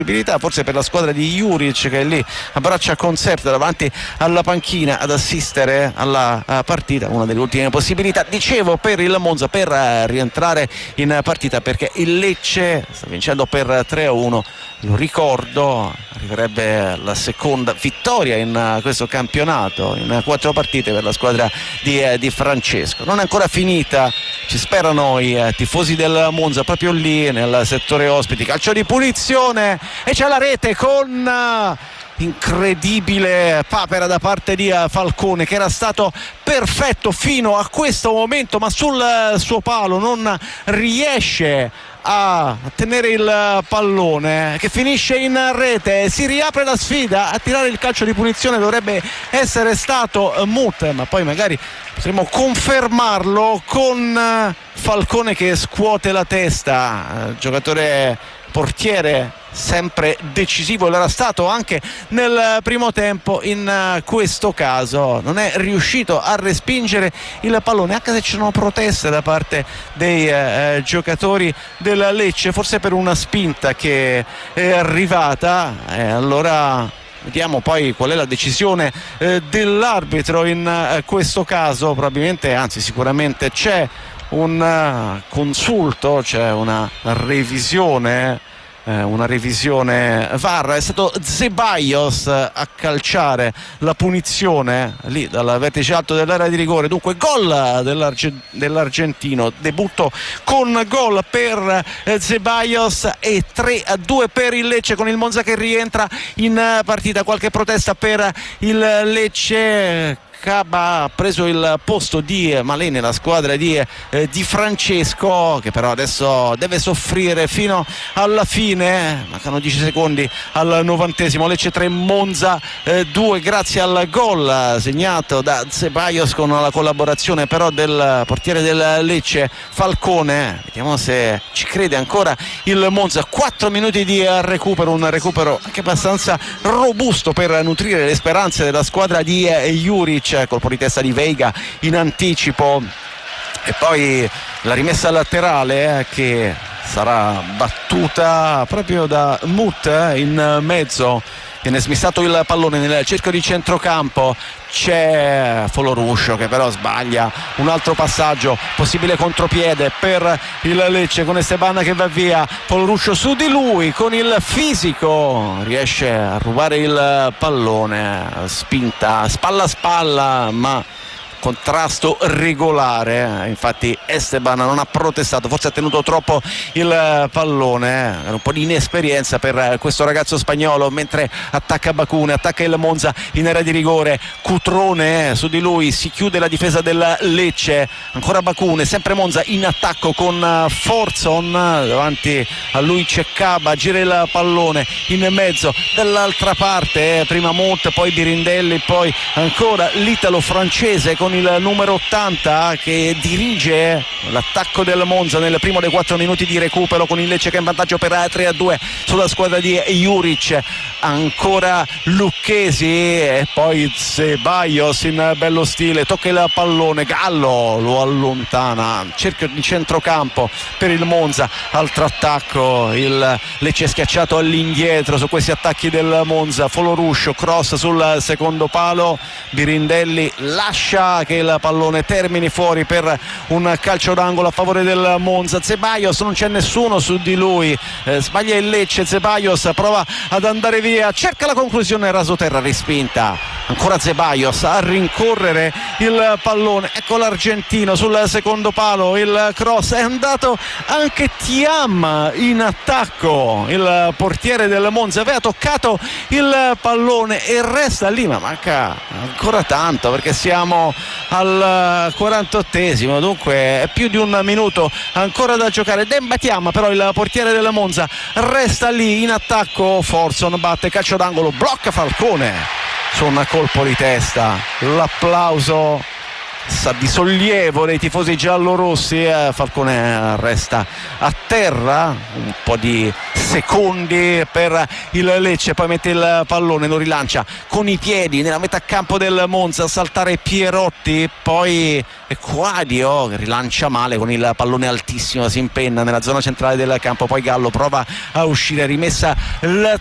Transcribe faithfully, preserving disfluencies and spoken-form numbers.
forse per la squadra di Juric, che è lì a braccia concerte davanti alla panchina ad assistere alla uh, partita, una delle ultime possibilità, dicevo, per il Monza per uh, rientrare in partita, perché il Lecce sta vincendo per tre a uno, lo ricordo, arriverebbe la seconda vittoria in uh, questo campionato in uh, quattro partite per la squadra di, uh, di Francesco. Non è ancora finita, ci sperano i uh, tifosi del Monza proprio lì nel settore ospiti. Calcio di punizione e c'è la rete con uh, incredibile papera da parte di uh, Falcone, che era stato perfetto fino a questo momento, ma sul uh, suo palo non riesce a tenere il pallone, che finisce in rete. Si riapre la sfida, a tirare il calcio di punizione dovrebbe essere stato Mut, ma poi magari potremo confermarlo con Falcone che scuote la testa, giocatore portiere sempre decisivo, l'era stato anche nel primo tempo. In questo caso non è riuscito a respingere il pallone, anche se ci sono proteste da parte dei eh, giocatori del Lecce, forse per una spinta che è arrivata. E allora vediamo poi qual è la decisione eh, dell'arbitro in eh, questo caso. Probabilmente, anzi sicuramente c'è un uh, consulto, c'è una revisione eh, una revisione V A R. È stato Zeballos a calciare la punizione lì dal vertice alto dell'area di rigore. Dunque gol dell'Arge- dell'argentino, debutto con gol per eh, Zeballos e tre a due per il Lecce, con il Monza che rientra in partita. Qualche protesta per il Lecce. Caba ha preso il posto di Malè nella squadra di, eh, di Francesco, che però adesso deve soffrire fino alla fine. Mancano dieci secondi al novantesimo. Lecce tre, Monza eh, due, grazie al gol segnato da Zeballos, con la collaborazione però del portiere del Lecce, Falcone. Vediamo se ci crede ancora il Monza. Quattro minuti di recupero, un recupero anche abbastanza robusto per nutrire le speranze della squadra di eh, Juric. Colpo di testa di Veiga in anticipo e poi la rimessa laterale eh, che sarà battuta proprio da Mut eh, in mezzo. Viene smissato il pallone nel cerchio di centrocampo, c'è Foloruscio che però sbaglia un altro passaggio, possibile contropiede per il Lecce con Esteban che va via. Foloruscio su di lui con il fisico riesce a rubare il pallone, spinta spalla a spalla ma contrasto regolare. Infatti Esteban non ha protestato, forse ha tenuto troppo il pallone, era un po' di inesperienza per questo ragazzo spagnolo. Mentre attacca Bacune, attacca il Monza in area di rigore, Cutrone su di lui, si chiude la difesa del Lecce. Ancora Bacune, sempre Monza in attacco con Forzon, davanti a lui c'è Caba, gira il pallone in mezzo, dall'altra parte prima Mut, poi Birindelli, poi ancora l'italo francese con il numero ottanta che dirige l'attacco del Monza nel primo dei quattro minuti di recupero, con il Lecce che è in vantaggio per tre a due sulla squadra di Juric. Ancora Lucchesi e poi Zeballos in bello stile, tocca il pallone, Gallo lo allontana, cerchio di centrocampo per il Monza. Altro attacco, il Lecce schiacciato all'indietro su questi attacchi del Monza. Foloruscio, cross sul secondo palo, Birindelli lascia che il pallone termini fuori per un calcio d'angolo a favore del Monza. Zeballos, non c'è nessuno su di lui, eh, sbaglia il Lecce. Zeballos prova ad andare via, cerca la conclusione, rasoterra, respinta. Ancora Zeballos a rincorrere il pallone, ecco l'argentino sul secondo palo, il cross, è andato anche Thiam in attacco, il portiere del Monza aveva toccato il pallone e resta lì, ma manca ancora tanto perché siamo al quarantottesimo, dunque è più di un minuto ancora da giocare. Demba Thiam, però il portiere del Monza resta lì in attacco. Forzon batte, calcio d'angolo, blocca Falcone su un colpo di testa. L'applauso di sollievo dei tifosi giallorossi. eh, Falcone resta a terra un po' di secondi per il Lecce, poi mette il pallone, lo rilancia con i piedi nella metà campo del Monza, a saltare Pierotti, poi Quadio che rilancia male con il pallone altissimo, si impenna nella zona centrale del campo, poi Gallo prova a uscire, rimessa